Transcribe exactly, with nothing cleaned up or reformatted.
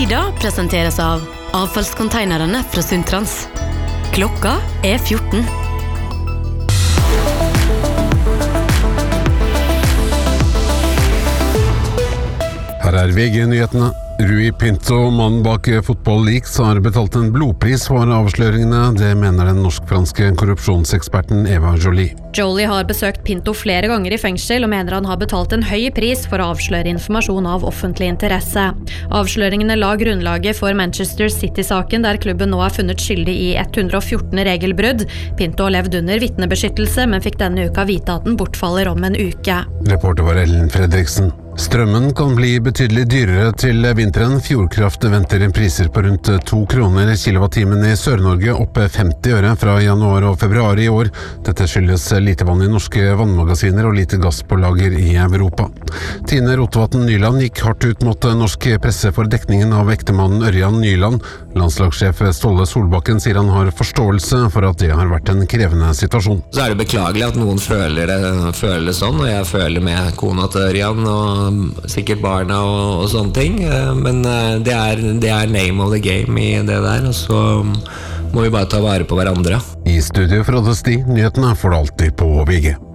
Tida presenteres av avfallskonteinerne fra Sundtrans. Klokka er fjorten. Her er V G-nyhetene. Rui Pinto, mannen bak Football Leaks, har betalt en blodpris for avsløringene. Det mener den norsk-franske korrupsjonseksperten Eva Jolie. Jolie har besøkt Pinto flere ganger i fengsel og mener han har betalt en høy pris for å avsløre informasjon av offentlig interesse. Avsløringene la grunnlaget for Manchester City-saken, der klubben nå er funnet skyldig i ett hundre og fjorten regelbrudd. Pinto har levd under vitnebeskyttelse, men fikk denne uka vite at den bortfaller om en uke. Reporter var Ellen Fredriksen. Strømmen kan bli betydelig dyrere til vinteren. Fjordkraft venter priser på rundt to kroner kilowattimen i Sør-Norge, opp femti øre fra januar og februar i år. Dette skyldes lite vann i norske vannmagasiner og lite gass på lager i Europa. Tine Rotevatn Nyland gikk hardt ut mot norsk presse for dekningen av ektemannen Ørjan Nyland. Landslagssjef Ståle Solbakken sier han har forståelse for at det har vært en krevende situasjon. Så er det beklagelig at noen føler det, føler det sånn, og jeg føler med kona til Ørjan og sikkert barna og, og sånne ting, men det er, det er name of the game i det der, og så må vi bare ta vare på hverandre. I studio fra Døsti, nyhetene får du alltid på V G.